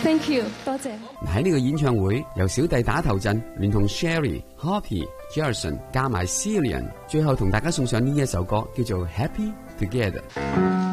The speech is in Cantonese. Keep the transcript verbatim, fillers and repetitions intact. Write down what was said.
Thank you， 多謝。 喺呢個演唱會，由小弟打頭陣，連同 Sherry、Hoppy、Jerson 加埋 Cillian， 最後同大家送上呢一首歌，叫做 Happy Together。